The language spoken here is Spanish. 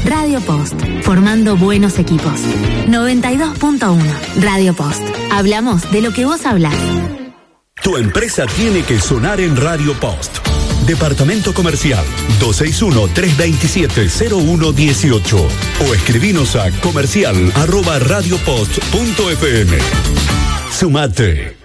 Radio Post, formando buenos equipos. 92.1 Radio Post. Hablamos de lo que vos hablás. Tu empresa tiene que sonar en Radio Post. Departamento Comercial 261-327-0118 o escribinos a comercial@radiopost.fm. Sumate.